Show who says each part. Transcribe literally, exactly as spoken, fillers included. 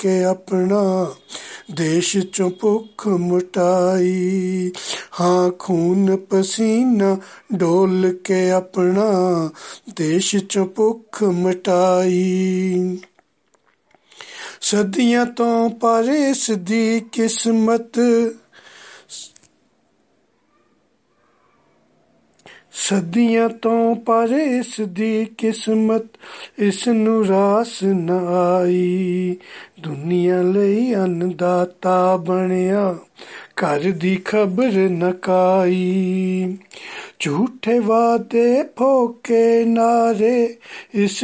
Speaker 1: ਕੇ ਆਪਣਾ ਦੇਸ਼ ਚੋਂ ਭੁੱਖ ਮਿਟਾਈ। ਹਾਂ ਖੂਨ ਪਸੀਨਾ ਡੋਲ ਕੇ ਆਪਣਾ ਦੇਸ਼ ਚੋਂ ਭੁੱਖ ਮਿਟਾਈ। ਸਦੀਆਂ ਤੋਂ ਪਰ ਇਸ ਦੀ ਕਿਸਮਤ ਸਦੀਆਂ ਤੋਂ ਪਰ ਇਸ ਦੀ ਕਿਸਮਤ ਇਸ ਨੂੰ ਰਾਸ ਨਾ ਆਈ। ਦੁਨੀਆ ਲਈ ਅੰਨਦਾਤਾ ਬਣਿਆ ਘਰ ਦੀ ਖਬਰ ਨਾ ਕਾਈ। ਝੂਠੇ ਵਾਅਦੇ ਫੋਕੇ ਨਾਰੇ ਇਸ